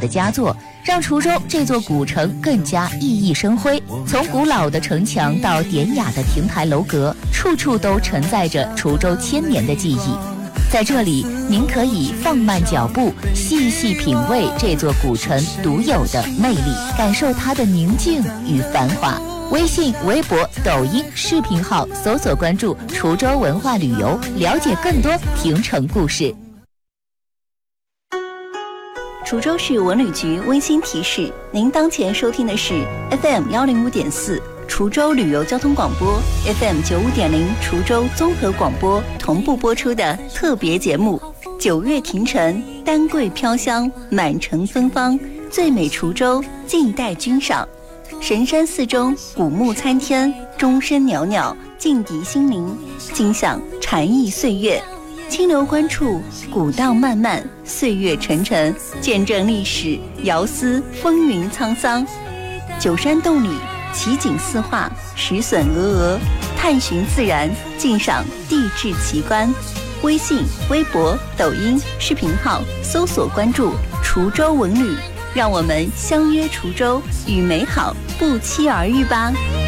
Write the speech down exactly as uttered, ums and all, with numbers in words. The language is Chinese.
的佳作，让滁州这座古城更加熠熠生辉。从古老的城墙到典雅的亭台楼阁，处处都承载着滁州千年的记忆。在这里，您可以放慢脚步，细细品味这座古城独有的魅力，感受它的宁静与繁华。微信、微博、抖音视频号搜索关注滁州文化旅游，了解更多亭城故事。 滁州市文旅局温馨提示：您当前收听的是 F M 幺零五点四滁州旅游交通广播 ，F M 九五点零滁州综合广播同步播出的特别节目《九月亭城，丹桂飘香，满城芬芳，最美滁州静待君赏》。神山寺中古木参天，钟声袅袅，静涤心灵，尽享禅意岁月。清流关处，古道漫漫，岁月沉沉，见证历史，遥思风云沧桑。九山洞里，奇景四画，石笋峨峨，探寻自然，尽赏地质奇观。微信、微博、抖音视频号搜索关注滁州文旅，让我们相约滁州，与美好不期而遇吧。